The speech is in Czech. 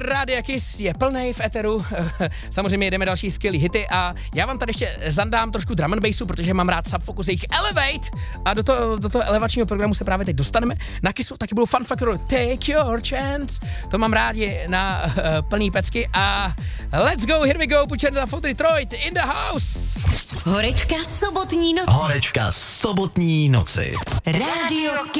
Rádia Kiss je plnej v éteru, samozřejmě jedeme další skvělý hity a já vám tady ještě zandám trošku drum and bassu, protože mám rád Subfocus, jejich Elevate a do toho elevačního programu se právě teď dostaneme. Na Kissu taky budou Fun Factor, Take Your Chance, to mám rádi na plný pecky a let's go, here we go, put your for Detroit in the house. Horečka sobotní noci. Horečka sobotní noci. Rádio